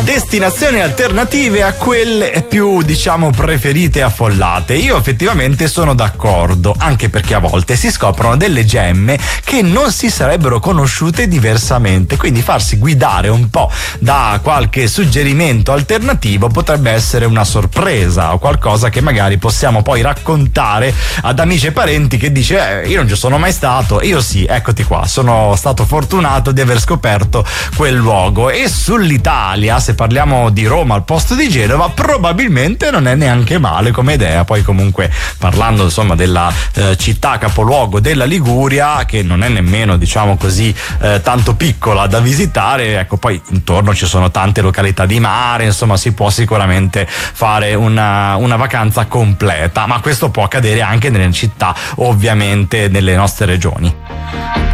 destinazioni alternative a quelle più, diciamo, preferite e affollate. Io effettivamente sono d'accordo, anche perché a volte si scoprono delle gemme che non si sarebbero conosciute diversamente, quindi farsi guidare un po' da qualche suggerimento alternativo potrebbe essere una sorpresa o qualcosa che magari possiamo poi raccontare ad amici e parenti che dice io non ci sono mai stato, io sì, eccoti qua, sono stato fortunato di aver scoperto quel luogo. E sull'Italia, se parliamo di Roma al posto di Genova, probabilmente non è neanche male come idea. Poi comunque parlando insomma della città capoluogo della Liguria, che non è nemmeno, diciamo così, tanto piccola da visitare, ecco, poi intorno ci sono tante località di mare, insomma si può sicuramente fare una vacanza completa, ma questo può accadere anche nelle città, ovviamente nelle nostre regioni.